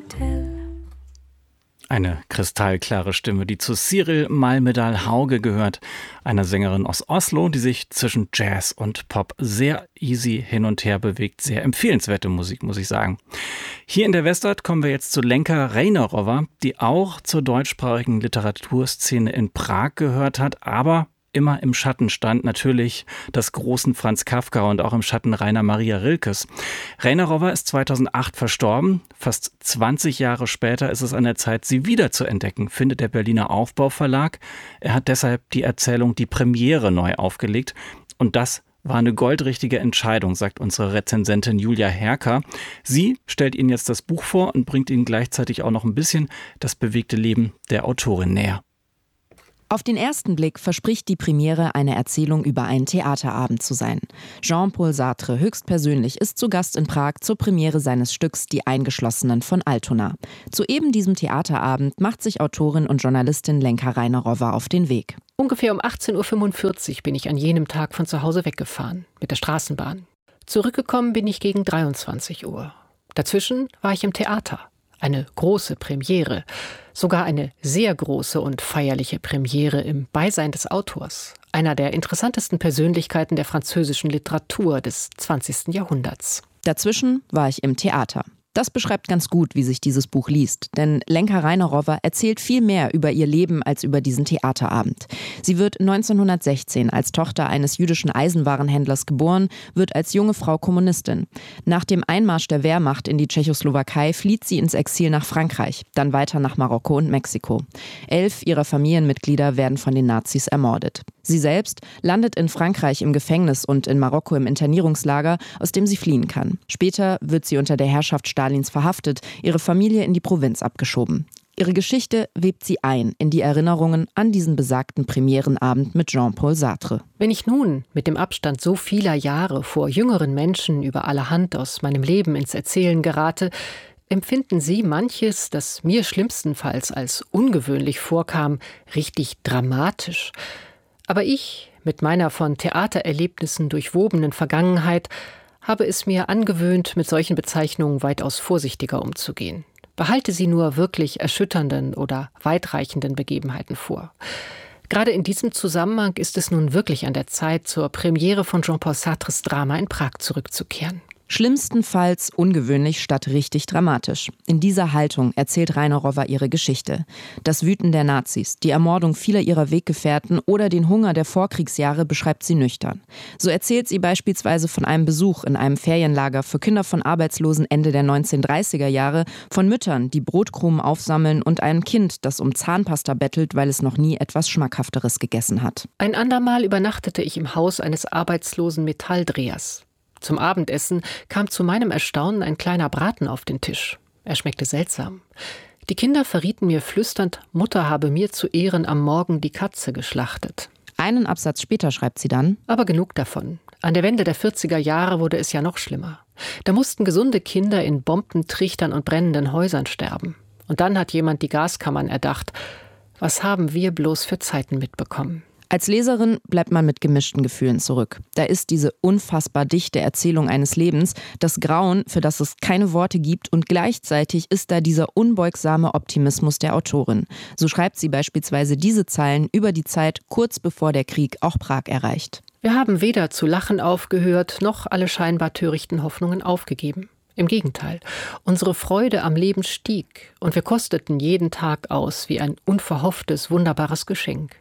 Hotel. Eine kristallklare Stimme, die zu Cyril Malmedal Hauge gehört, einer Sängerin aus Oslo, die sich zwischen Jazz und Pop sehr easy hin und her bewegt. Sehr empfehlenswerte Musik, muss ich sagen. Hier in der Westart kommen wir jetzt zu Lenka Reinerova, die auch zur deutschsprachigen Literaturszene in Prag gehört hat, aber immer im Schatten stand natürlich des großen Franz Kafka und auch im Schatten Rainer Maria Rilkes. Reinerova ist 2008 verstorben. Fast 20 Jahre später ist es an der Zeit, sie wieder zu entdecken, findet der Berliner Aufbau-Verlag. Er hat deshalb die Erzählung Die Premiere neu aufgelegt. Und das war eine goldrichtige Entscheidung, sagt unsere Rezensentin Julia Herker. Sie stellt Ihnen jetzt das Buch vor und bringt Ihnen gleichzeitig auch noch ein bisschen das bewegte Leben der Autorin näher. Auf den ersten Blick verspricht die Premiere eine Erzählung über einen Theaterabend zu sein. Jean-Paul Sartre höchstpersönlich ist zu Gast in Prag zur Premiere seines Stücks Die Eingeschlossenen von Altona. Zu eben diesem Theaterabend macht sich Autorin und Journalistin Lenka Reinerova auf den Weg. Ungefähr um 18.45 Uhr bin ich an jenem Tag von zu Hause weggefahren, mit der Straßenbahn. Zurückgekommen bin ich gegen 23 Uhr. Dazwischen war ich im Theater. Eine große Premiere, sogar eine sehr große und feierliche Premiere im Beisein des Autors, einer der interessantesten Persönlichkeiten der französischen Literatur des 20. Jahrhunderts. Dazwischen war ich im Theater. Das beschreibt ganz gut, wie sich dieses Buch liest. Denn Lenka Reinerova erzählt viel mehr über ihr Leben als über diesen Theaterabend. Sie wird 1916 als Tochter eines jüdischen Eisenwarenhändlers geboren, wird als junge Frau Kommunistin. Nach dem Einmarsch der Wehrmacht in die Tschechoslowakei flieht sie ins Exil nach Frankreich, dann weiter nach Marokko und Mexiko. 11 ihrer Familienmitglieder werden von den Nazis ermordet. Sie selbst landet in Frankreich im Gefängnis und in Marokko im Internierungslager, aus dem sie fliehen kann. Später wird sie unter der Herrschaft Stalins verhaftet, ihre Familie in die Provinz abgeschoben. Ihre Geschichte webt sie ein in die Erinnerungen an diesen besagten Premierenabend mit Jean-Paul Sartre. Wenn ich nun mit dem Abstand so vieler Jahre vor jüngeren Menschen über allerhand aus meinem Leben ins Erzählen gerate, empfinden Sie manches, das mir schlimmstenfalls als ungewöhnlich vorkam, richtig dramatisch. Aber ich, mit meiner von Theatererlebnissen durchwobenen Vergangenheit, habe es mir angewöhnt, mit solchen Bezeichnungen weitaus vorsichtiger umzugehen. Behalte sie nur wirklich erschütternden oder weitreichenden Begebenheiten vor. Gerade in diesem Zusammenhang ist es nun wirklich an der Zeit, zur Premiere von Jean-Paul Sartres Drama in Prag zurückzukehren. Schlimmstenfalls ungewöhnlich statt richtig dramatisch. In dieser Haltung erzählt Reinerova ihre Geschichte. Das Wüten der Nazis, die Ermordung vieler ihrer Weggefährten oder den Hunger der Vorkriegsjahre beschreibt sie nüchtern. So erzählt sie beispielsweise von einem Besuch in einem Ferienlager für Kinder von Arbeitslosen Ende der 1930er Jahre, von Müttern, die Brotkrumen aufsammeln und einem Kind, das um Zahnpasta bettelt, weil es noch nie etwas Schmackhafteres gegessen hat. Ein andermal übernachtete ich im Haus eines arbeitslosen Metalldrehers. Zum Abendessen kam zu meinem Erstaunen ein kleiner Braten auf den Tisch. Er schmeckte seltsam. Die Kinder verrieten mir flüsternd, Mutter habe mir zu Ehren am Morgen die Katze geschlachtet. Einen Absatz später schreibt sie dann: Aber genug davon. An der Wende der 40er Jahre wurde es ja noch schlimmer. Da mussten gesunde Kinder in Bombentrichtern und brennenden Häusern sterben. Und dann hat jemand die Gaskammern erdacht. Was haben wir bloß für Zeiten mitbekommen? Als Leserin bleibt man mit gemischten Gefühlen zurück. Da ist diese unfassbar dichte Erzählung eines Lebens, das Grauen, für das es keine Worte gibt, und gleichzeitig ist da dieser unbeugsame Optimismus der Autorin. So schreibt sie beispielsweise diese Zeilen über die Zeit kurz bevor der Krieg auch Prag erreicht. Wir haben weder zu lachen aufgehört, noch alle scheinbar törichten Hoffnungen aufgegeben. Im Gegenteil, unsere Freude am Leben stieg und wir kosteten jeden Tag aus wie ein unverhofftes, wunderbares Geschenk.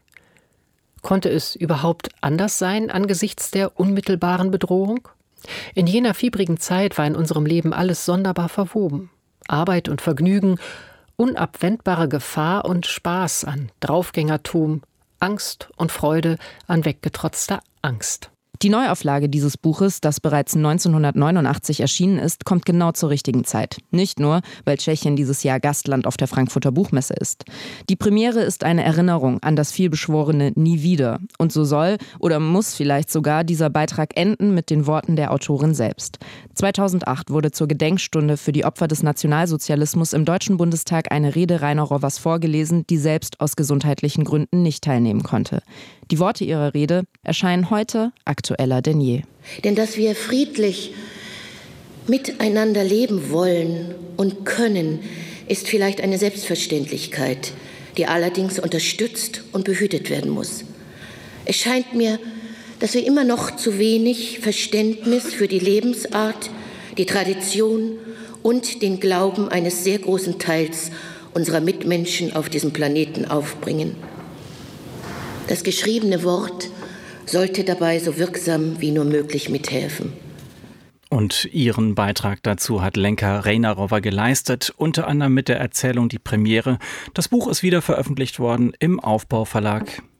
Konnte es überhaupt anders sein angesichts der unmittelbaren Bedrohung? In jener fiebrigen Zeit war in unserem Leben alles sonderbar verwoben. Arbeit und Vergnügen, unabwendbare Gefahr und Spaß an Draufgängertum, Angst und Freude an weggetrotzter Angst. Die Neuauflage dieses Buches, das bereits 1989 erschienen ist, kommt genau zur richtigen Zeit. Nicht nur, weil Tschechien dieses Jahr Gastland auf der Frankfurter Buchmesse ist. Die Premiere ist eine Erinnerung an das vielbeschworene Nie wieder. Und so soll oder muss vielleicht sogar dieser Beitrag enden mit den Worten der Autorin selbst. 2008 wurde zur Gedenkstunde für die Opfer des Nationalsozialismus im Deutschen Bundestag eine Rede Reinerovas vorgelesen, die selbst aus gesundheitlichen Gründen nicht teilnehmen konnte. Die Worte ihrer Rede erscheinen heute aktueller denn je. Denn dass wir friedlich miteinander leben wollen und können, ist vielleicht eine Selbstverständlichkeit, die allerdings unterstützt und behütet werden muss. Es scheint mir, dass wir immer noch zu wenig Verständnis für die Lebensart, die Tradition und den Glauben eines sehr großen Teils unserer Mitmenschen auf diesem Planeten aufbringen. Das geschriebene Wort sollte dabei so wirksam wie nur möglich mithelfen. Und ihren Beitrag dazu hat Lenka Reinarowa geleistet, unter anderem mit der Erzählung Die Premiere. Das Buch ist wieder veröffentlicht worden im Aufbau Verlag.